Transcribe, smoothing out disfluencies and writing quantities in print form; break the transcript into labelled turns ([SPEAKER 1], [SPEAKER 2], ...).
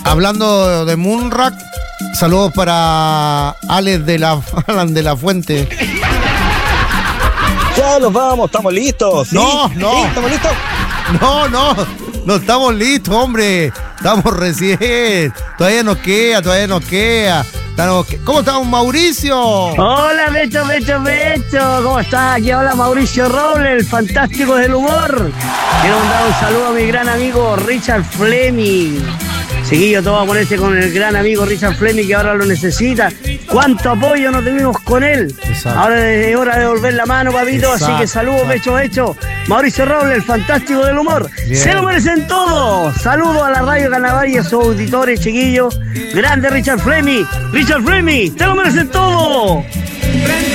[SPEAKER 1] Hablando de Moonrack, saludos para Alex Alan de la Fuente.
[SPEAKER 2] Ya nos vamos, ¿estamos listos? ¿Sí?
[SPEAKER 1] No.
[SPEAKER 2] ¿Sí? ¿Estamos listos?
[SPEAKER 1] No estamos listos, hombre. Estamos recién. Todavía nos queda. ¿Cómo estamos, Mauricio?
[SPEAKER 3] Hola, Becho. ¿Cómo estás? Aquí habla Mauricio Robles, el fantástico del humor. Quiero mandar un saludo a mi gran amigo Richard Fleming. Chiquillo, todo va a ponerse con el gran amigo Richard Fleming, que ahora lo necesita. ¿Cuánto apoyo nos tuvimos con él?
[SPEAKER 1] Exacto.
[SPEAKER 3] Ahora es hora de volver la mano, papito.
[SPEAKER 1] Exacto.
[SPEAKER 3] Así que saludos, Becho. Mauricio Robles, el fantástico del humor.
[SPEAKER 1] Bien.
[SPEAKER 3] Se lo merecen todos. Saludos a la Radio Carnaval y a sus auditores, chiquillos. Grande Richard Fleming, te lo merecen todo.